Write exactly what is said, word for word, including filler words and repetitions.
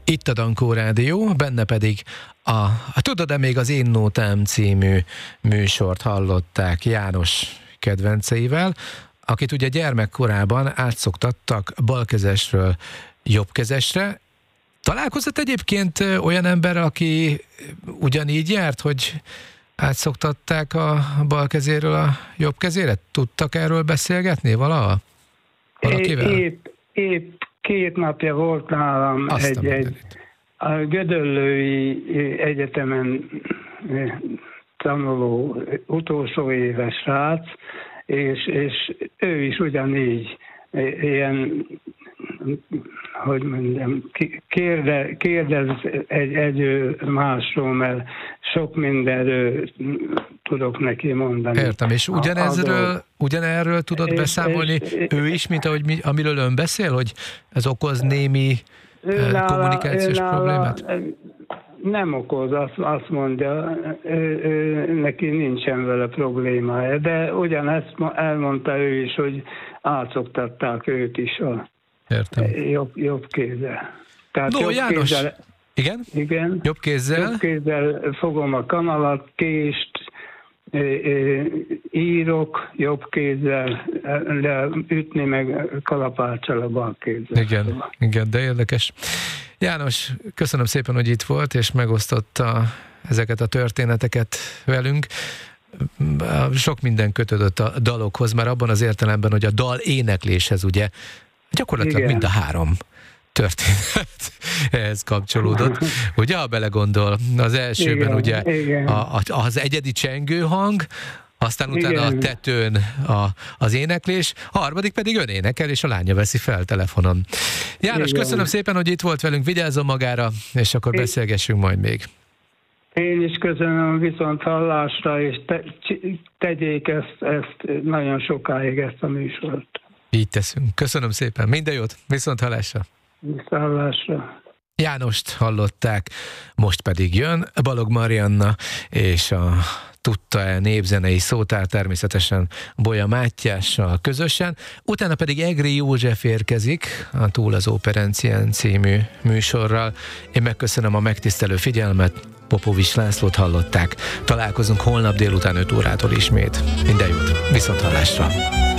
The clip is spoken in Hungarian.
Itt a Dankó Rádió, benne pedig a, a Tudod-e még az Én Nótám című műsort hallották János kedvenceivel, akit ugye gyermekkorában átszoktattak balkezesről jobbkezesre. Találkozott egyébként olyan ember, aki ugyanígy járt, hogy átszoktatták a bal kezéről a jobb kezére? Tudtak erről beszélgetni valaha? Valakivel? Épp, épp két napja volt nálam Azt egy, egy a Gödöllői Egyetemen tanuló utolsó éves srác, és, és ő is ugyanígy ilyen, hogy mondjam, kérde, kérdez egy, egy másról, mert sok mindenről tudok neki mondani. Értem, és ugyanezről, ugyanerről tudod és, beszámolni és, ő is, mint ahogy mi, amiről ön beszél, hogy ez okoz némi nála, kommunikációs nála, problémát? Nem okoz, azt, azt mondja, ő, ő, neki nincsen vele problémája, de ugyanezt elmondta ő is, hogy átszoktatták őt is a Értem. Jobb, jobb kézzel. Tehát no, jobb János, kézzel, igen? igen? Jobb kézzel? Jobb kézzel fogom a kanalat, kést, írok jobb kézzel, de ütni meg kalapáccsal a bal kézzel. Igen, igen, de érdekes. János, köszönöm szépen, hogy itt volt, és megosztotta ezeket a történeteket velünk. Sok minden kötődött a dalokhoz, már abban az értelemben, hogy a dal énekléshez ugye gyakorlatilag igen. mind a három történet ehhez kapcsolódott. Ugye, ha belegondol, az elsőben igen, ugye igen. A, a, az egyedi csengő hang, aztán utána igen. a tetőn a, az éneklés, a harmadik pedig ön énekel, és a lánya veszi fel telefonon. János, igen. köszönöm szépen, hogy itt volt velünk, vigyázzon magára, és akkor Én... beszélgessünk majd még. Én is köszönöm, viszont hallásra, és te, tegyék ezt, ezt nagyon sokáig, ezt a műsort. Így teszünk. Köszönöm szépen. Minden jót. Viszont hallásra. Viszont hallásra. Jánost hallották, most pedig jön Balogh Marianna, és a Tudta-e népzenei szótár természetesen Bolya Mátyással közösen. Utána pedig Egri József érkezik a Túl az Óperencien című műsorral. Én megköszönöm a megtisztelő figyelmet, Popovics Lászlót hallották. Találkozunk holnap délután öt órától ismét. Minden jót, viszont hallásra!